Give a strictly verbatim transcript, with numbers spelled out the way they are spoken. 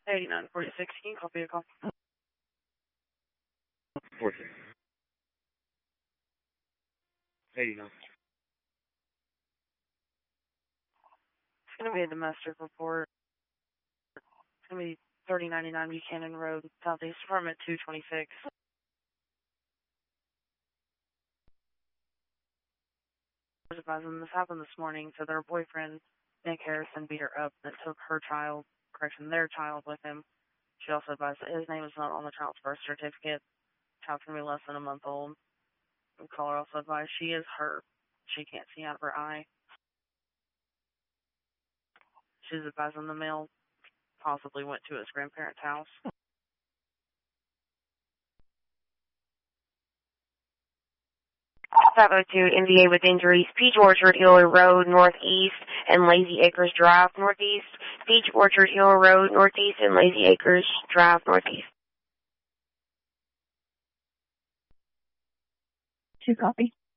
eighty-nine forty-six, can you copy a call? forty-six. eighty-nine. It's going to be a domestic report. It's going to be thirty ninety-nine Buchanan Road, Southeast Department two twenty-six. Advising this happened this morning, so their boyfriend, Nick Harrison, beat her up and took her child, correction, their child with him. She also advised that his name is not on the child's birth certificate. The child's going to be less than a month old. The caller also advised she is hurt. She can't see out of her eye. She's advising the male possibly went to his grandparents' house. five oh two M V A with injuries, Peach Orchard Hill Road Northeast and Lazy Acres Drive Northeast. Peach Orchard Hill Road Northeast and Lazy Acres Drive Northeast. Two copy.